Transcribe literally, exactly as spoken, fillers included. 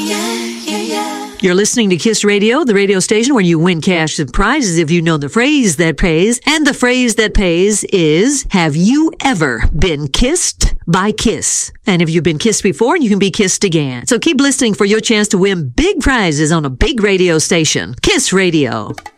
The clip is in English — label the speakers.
Speaker 1: You're listening to KISS Radio, the radio station where you win cash and prizes if you know the phrase that pays. And the phrase that pays is, have you ever been kissed by KISS? And if you've been kissed before, you can be kissed again. So keep listening for your chance to win big prizes on a big radio station. KISS Radio.